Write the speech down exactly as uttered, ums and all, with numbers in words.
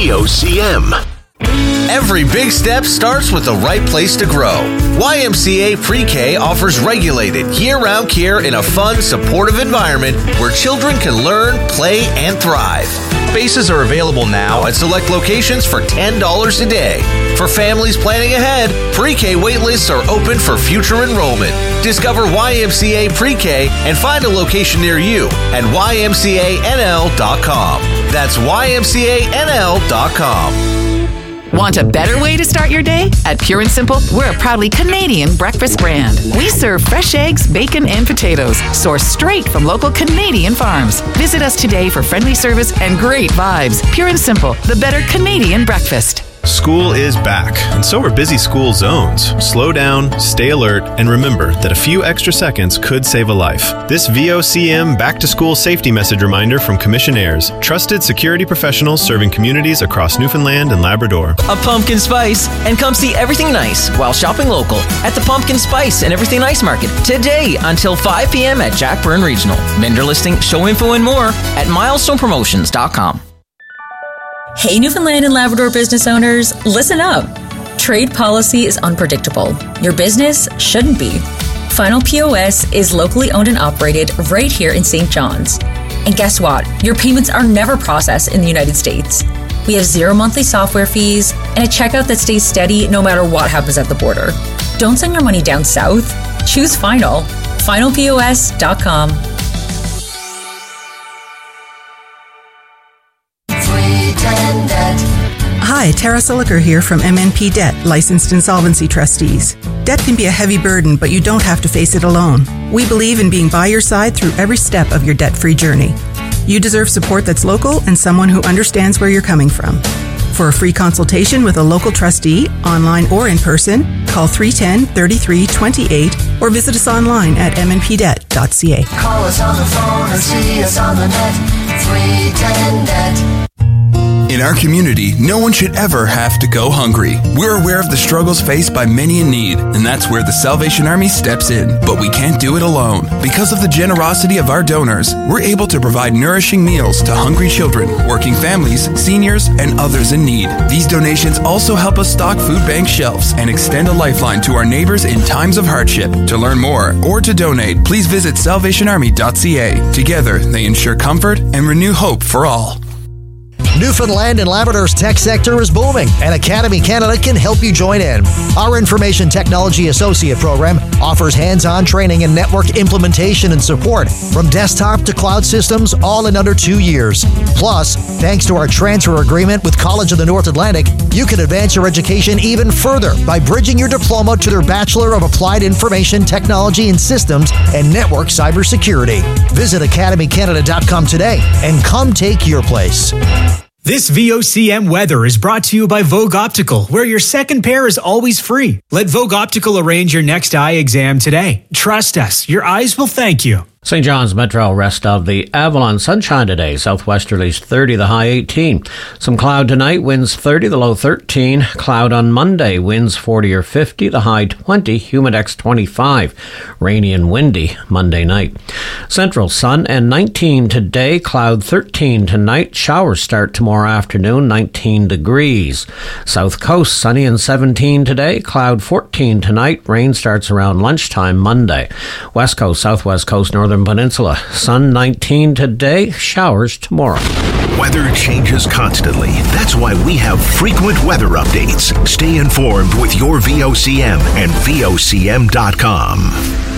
V O C M. Every big step starts with the right place to grow. Y M C A Pre-K offers regulated, year-round care in a fun, supportive environment where children can learn, play, and thrive. Spaces are available now at select locations for ten dollars a day. For families planning ahead, Pre-K waitlists are open for future enrollment. Discover Y M C A Pre-K and find a location near you at Y M C A N L dot com. That's Y M C A N L dot com. Want a better way to start your day? At Pure and Simple, we're a proudly Canadian breakfast brand. We serve fresh eggs, bacon, and potatoes, sourced straight from local Canadian farms. Visit us today for friendly service and great vibes. Pure and Simple, the better Canadian breakfast. School is back, and so are busy school zones. Slow down, stay alert, and remember that a few extra seconds could save a life. This V O C M Back to School safety message reminder from Commissionaires, trusted security professionals serving communities across Newfoundland and Labrador. A pumpkin spice, and come see everything nice while shopping local at the Pumpkin Spice and Everything Nice Market today until five p.m. at Jack Byrne Regional. Vendor listing, show info, and more at milestone promotions dot com. Hey, Newfoundland and Labrador business owners, listen up. Trade policy is unpredictable. Your business shouldn't be. Final P O S is locally owned and operated right here in Saint John's. And guess what? Your payments are never processed in the United States. We have zero monthly software fees and a checkout that stays steady no matter what happens at the border. Don't send your money down south. Choose Final. final P O S dot com. Hi, Tara Siliker here from M N P Debt, Licensed Insolvency Trustees. Debt can be a heavy burden, but you don't have to face it alone. We believe in being by your side through every step of your debt-free journey. You deserve support that's local and someone who understands where you're coming from. For a free consultation with a local trustee, online or in person, call three one zero, three three two eight or visit us online at m n p debt dot c a. Call us on the phone or see us on the net, three one zero debt. In our community, no one should ever have to go hungry. We're aware of the struggles faced by many in need, and that's where the Salvation Army steps in. But we can't do it alone. Because of the generosity of our donors, we're able to provide nourishing meals to hungry children, working families, seniors, and others in need. These donations also help us stock food bank shelves and extend a lifeline to our neighbors in times of hardship. To learn more or to donate, please visit salvation army dot c a. Together, they ensure comfort and renew hope for all. Newfoundland and Labrador's tech sector is booming, and Academy Canada can help you join in. Our Information Technology Associate program offers hands-on training in network implementation and support, from desktop to cloud systems, all in under two years. Plus, thanks to our transfer agreement with College of the North Atlantic, you can advance your education even further by bridging your diploma to their Bachelor of Applied Information Technology and Systems and Network Cybersecurity. Visit academy canada dot com today and come take your place. This V O C M weather is brought to you by Vogue Optical, where your second pair is always free. Let Vogue Optical arrange your next eye exam today. Trust us, your eyes will thank you. Saint John's Metro, rest of the Avalon. Sunshine today, southwesterlies thirty, the high eighteen. Some cloud tonight, winds thirty, the low thirteen. Cloud on Monday, winds forty or fifty, the high twenty. Humidex twenty-five. Rainy and windy Monday night. Central, sun and nineteen today, cloud thirteen tonight. Showers start tomorrow afternoon, nineteen degrees. South Coast, sunny and seventeen today, cloud fourteen tonight. Rain starts around lunchtime Monday. West Coast, Southwest Coast, Northern Peninsula, sun nineteen today, showers tomorrow. Weather changes constantly. That's why we have frequent weather updates. Stay informed with your V O C M and V O C M dot com.